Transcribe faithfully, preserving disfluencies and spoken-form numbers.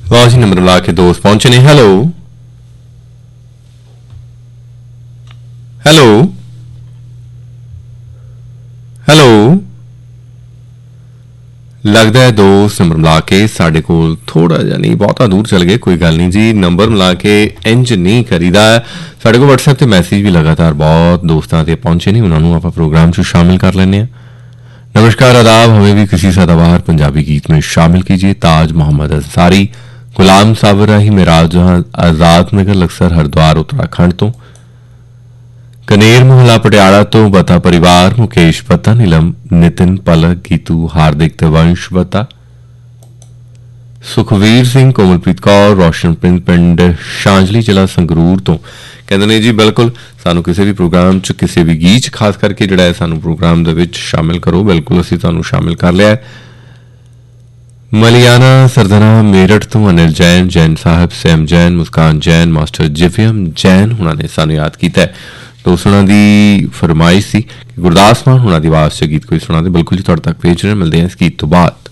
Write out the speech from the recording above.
वाह जी, नंबर मिला के दोस्त पहुंचे ने। हेलो हेलो हेलो, लगता है दोस्त नंबर मिला के साढ़े कोल थोड़ा जिहा नहीं बहुता दूर चल गए। कोई गल नहीं जी, नंबर मिला के इंज नहीं करीदा। साढ़े को व्हाट्सएप ते मैसेज भी लगातार बहुत दोस्तां ते पहुंचे नहीं, उन्होंने आप प्रोग्राम च शामिल कर लेने। नमस्कार आदाब, हमें भी किसी सदाबहार पंजाबी गीत में शामिल कीजिए। ताज मोहम्मद अंसारी, गुलाम साबर राही, मिराज जहां, आजाद नगर लक्सर हरिद्वार उत्तराखंड तो, कनेर मोहल्ला पटियाला तो बता परिवार, मुकेश बता, नीलम नितिन पलक गीतू हार्दिक वंश बता, सुखवीर सिंह, कोमलप्रीत कौर, रोशन प्रिंस पिंड शांजली जिला संगरूर तो कहते ने जी बिल्कुल सानू किसी भी प्रोग्राम च किसी भी गीत च खास करके जिहड़ा है सानू प्रोग्राम दे विच शामिल करो। बिल्कुल असीं तुहानू शामिल कर लिया है। मलियाना सरदना मेरठ तो अनिल जैन, जैन साहब, सैम जैन, मुस्कान जैन, मास्टर जिवियम जैन हुणां ने सानू याद कीता है। दोस्त हुणां दी फरमाइश सी कि गुरदास मान हुणां दी आवाज़ च गीत कोई सुणा दे। बिल्कुल जी तुहाडे तक भेज रहे, मिलदे हैं इस गीत तो बाद।